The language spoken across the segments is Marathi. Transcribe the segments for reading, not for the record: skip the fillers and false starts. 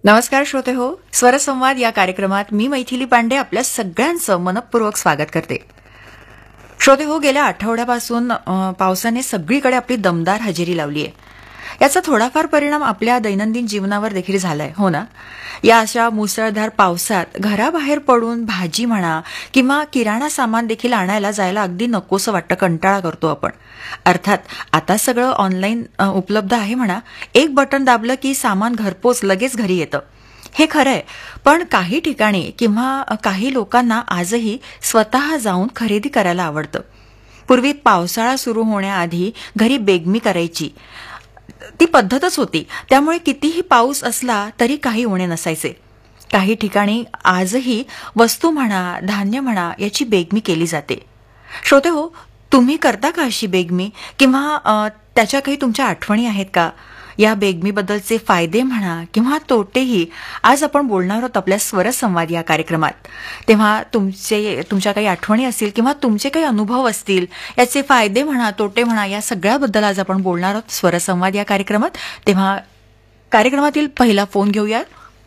नमस्कार श्रोते हो, स्वरसंवाद या कार्यक्रमात मी मैथिली पांडे आपल्या सगळ्यांचं मनपूर्वक स्वागत करते. श्रोते हो, गेल्या आठवड्यापासून पावसाने सगळीकडे आपली दमदार हजेरी लावली आहे. याचा थोडाफार परिणाम आपल्या दैनंदिन जीवनावर देखील झालाय, हो ना? या अशा मुसळधार पावसात घराबाहेर पडून भाजी म्हणा किंवा किराणा सामान देखील आणायला जायला अगदी नकोसं वाटतं, कंटाळा करतो आपण. अर्थात आता सगळं ऑनलाईन उपलब्ध आहे म्हणा, एक बटन दाबलं की सामान घरपोच लगेच घरी येतं. हे खरंय, पण काही ठिकाणी किंवा काही लोकांना आजही स्वतः जाऊन खरेदी करायला आवडतं. पूर्वी पावसाळा सुरू होण्याआधी घरी बेगमी करायची ती पद्धतच होती, त्यामुळे कितीही पाऊस असला तरी काही उणे नसायचे. काही ठिकाणी आजही वस्तू म्हणा, धान्य म्हणा याची बेगमी केली जाते. श्रोते हो, तुम्ही करता का अशी बेगमी किंवा त्याच्या काही तुमच्या आठवणी आहेत का? या बेगमीबद्दलचे फायदे म्हणा किंवा तोटेही आज आपण बोलणार आहोत आपल्या स्वरसंवाद या कार्यक्रमात. तेव्हा तुमच्या काही आठवणी असतील किंवा तुमचे काही अनुभव असतील, याचे फायदे म्हणा, तोटे म्हणा, या सगळ्याबद्दल आज आपण बोलणार आहोत स्वरसंवाद या कार्यक्रमात. तेव्हा कार्यक्रमातील पहिला फोन घेऊया.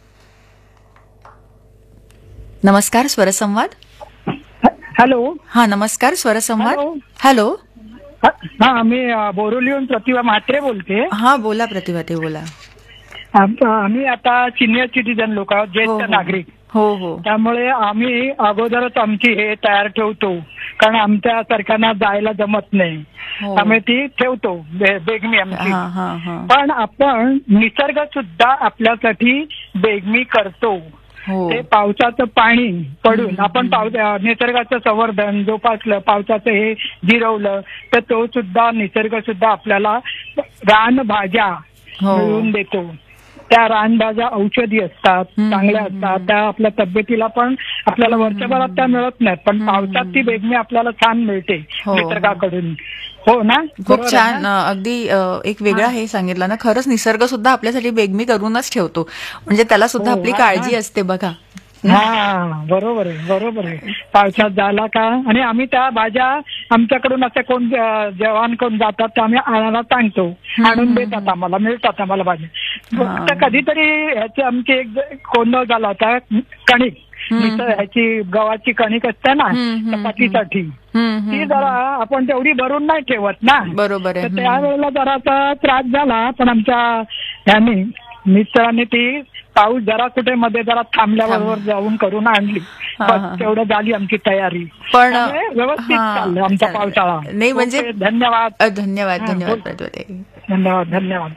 नमस्कार स्वरसंवाद. हॅलो. हा, नमस्कार स्वरसंवाद. हॅलो. हा, मी बोरिवलीहून प्रतिभा म्हात्रे बोलते. हा, बोला प्रतिभा, ते बोला. आम्ही आता सिनियर सिटीजन लोक आहोत, ज्येष्ठ नागरिक. हो हो. त्यामुळे आम्ही अगोदरच आमची हे तयार ठेवतो, कारण आमच्या सरकारना जायला जमत नाही. त्यामुळे ती ठेवतो बेगमी आमची. पण आपण निसर्ग सुद्धा आपल्यासाठी बेगमी करतो. ते पावसाचं पाणी पडून आपण निसर्गाचं संवर्धन जोपासलं, पावसाचं हे जिरवलं, तर तो सुद्धा निसर्ग सुद्धा आपल्याला रानभाज्या मिळवून देतो. त्या रानभाज्या औषधी असतात, चांगल्या असतात. त्या आपल्या तब्येतीला पण आपल्याला वर्षभरात त्या मिळत नाहीत, पण पावसात ती बेगमी आपल्याला छान मिळते निसर्गाकडून. हो ना, खूप छान. अगदी एक वेगळा हे सांगितलं ना. खरंच निसर्ग सुद्धा आपल्यासाठी बेगमी करूनच ठेवतो, म्हणजे त्याला सुद्धा आपली काळजी असते बघा. हा, बरोबर आहे, बरोबर आहे. पावसात झाला का, आणि आम्ही त्या भाज्या आमच्याकडून असं कोण जवान कोण जातात तर आम्ही आणायला सांगतो, आणून देतात आम्हाला, मिळतात आम्हाला भाज्या. कधीतरी ह्याची आमची एक गोंधळ झाला होता, कणिक ह्याची गव्हाची कणिक असते ना चपातीसाठी, ती जरा आपण तेवढी भरून नाही ठेवत ना, बरोबर आहे. त्यावेळेला जरासा त्रास झाला, पण आमच्या ह्यानी मिस्टरांनी ती पाऊस जरा कुठे मध्ये जरा थांबल्याबरोबर जाऊन करून आणली. तेवढं झाली आमची तयारी, पण व्यवस्थित चाललं आमचा पावसाळा. नाही म्हणजे धन्यवाद धन्यवाद धन्यवाद धन्यवाद धन्यवाद.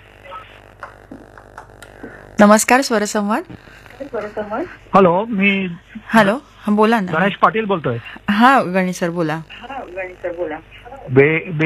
नमस्कार स्वरसंवाद. हॅलो, मी हॅलो, बोला ना. गणेश पाटील बोलतोय. हा, गणेश सर बोला.